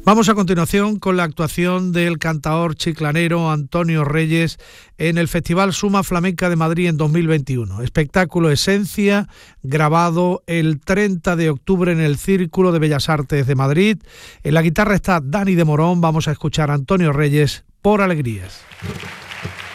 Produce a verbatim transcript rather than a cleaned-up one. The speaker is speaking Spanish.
Vamos a continuación con la actuación del cantaor chiclanero Antonio Reyes en el Festival Suma Flamenca de Madrid en dos mil veintiuno. Espectáculo Esencia, grabado el treinta de octubre en el Círculo de Bellas Artes de Madrid. En la guitarra está Dani de Morón. Vamos a escuchar a Antonio Reyes por Alegrías.